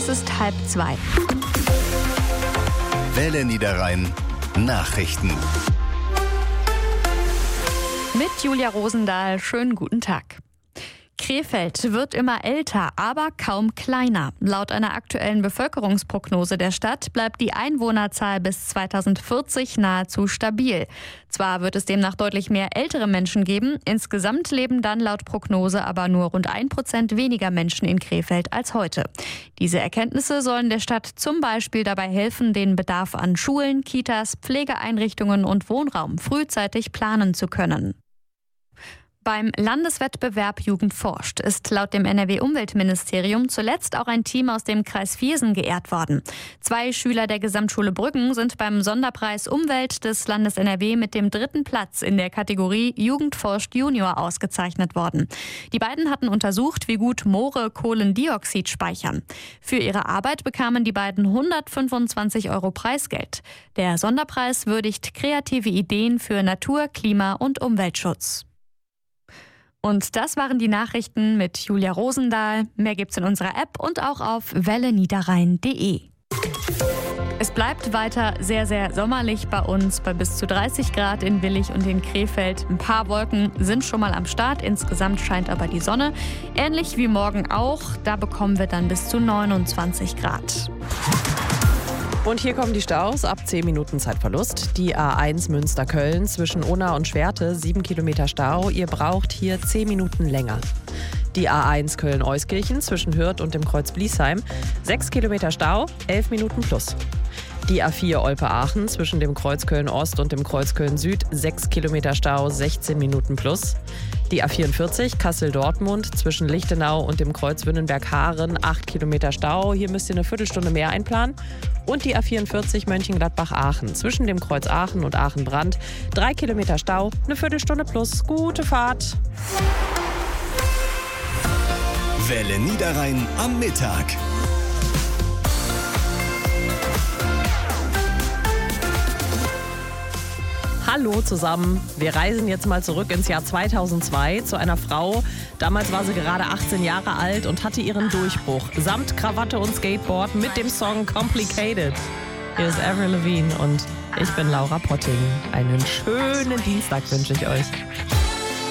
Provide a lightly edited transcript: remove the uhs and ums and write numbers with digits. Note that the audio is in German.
Es ist 1:30. Welle Niederrhein Nachrichten. Mit Julia Rosendahl, schönen guten Tag. Krefeld wird immer älter, aber kaum kleiner. Laut einer aktuellen Bevölkerungsprognose der Stadt bleibt die Einwohnerzahl bis 2040 nahezu stabil. Zwar wird es demnach deutlich mehr ältere Menschen geben, insgesamt leben dann laut Prognose aber nur rund 1% weniger Menschen in Krefeld als heute. Diese Erkenntnisse sollen der Stadt zum Beispiel dabei helfen, den Bedarf an Schulen, Kitas, Pflegeeinrichtungen und Wohnraum frühzeitig planen zu können. Beim Landeswettbewerb Jugend forscht ist laut dem NRW-Umweltministerium zuletzt auch ein Team aus dem Kreis Viersen geehrt worden. 2 Schüler der Gesamtschule Brüggen sind beim Sonderpreis Umwelt des Landes NRW mit dem 3. Platz in der Kategorie Jugend forscht Junior ausgezeichnet worden. Die beiden hatten untersucht, wie gut Moore Kohlendioxid speichern. Für ihre Arbeit bekamen die beiden 125 € Preisgeld. Der Sonderpreis würdigt kreative Ideen für Natur-, Klima- und Umweltschutz. Und das waren die Nachrichten mit Julia Rosendahl. Mehr gibt's in unserer App und auch auf welleniederrhein.de. Es bleibt weiter sehr, sehr sommerlich bei uns, bei bis zu 30 Grad in Willich und in Krefeld. Ein paar Wolken sind schon mal am Start, insgesamt scheint aber die Sonne. Ähnlich wie morgen auch, da bekommen wir dann bis zu 29 Grad. Und hier kommen die Staus ab 10 Minuten Zeitverlust. Die A1 Münster-Köln zwischen Unna und Schwerte, 7 Kilometer Stau. Ihr braucht hier 10 Minuten länger. Die A1 Köln-Euskirchen zwischen Hürth und dem Kreuz Bliesheim, 6 Kilometer Stau, 11 Minuten plus. Die A4 Olpe-Aachen zwischen dem Kreuz Köln-Ost und dem Kreuz Köln-Süd, 6 Kilometer Stau, 16 Minuten plus. Die A44 Kassel-Dortmund zwischen Lichtenau und dem Kreuz Wünnenberg-Haaren, 8 Kilometer Stau. Hier müsst ihr eine Viertelstunde mehr einplanen. Und die A44 Mönchengladbach-Aachen zwischen dem Kreuz Aachen und Aachen-Brand, 3 Kilometer Stau, eine Viertelstunde plus. Gute Fahrt! Welle Niederrhein am Mittag. Hallo zusammen. Wir reisen jetzt mal zurück ins Jahr 2002 zu einer Frau. Damals war sie gerade 18 Jahre alt und hatte ihren Durchbruch. Samt Krawatte und Skateboard mit dem Song Complicated. Hier ist Avril Lavigne und ich bin Laura Potting. Einen schönen Dienstag wünsche ich euch.